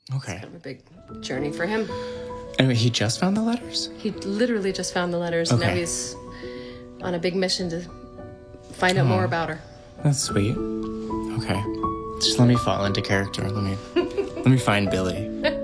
Okay. It's kind of a big journey for him. Anyway, he just found the letters? He literally just found the letters. Okay. Now he's on a big mission to find out more about her. That's sweet. Okay. Just let me fall into character. Let me find Billy.